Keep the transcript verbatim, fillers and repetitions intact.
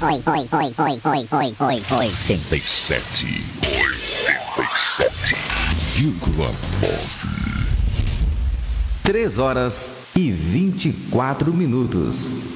oi, oi, oi, oi, oi, oi, oi, oitenta e sete. oitenta e sete vírgula nove. Três horas e vinte e quatro minutos.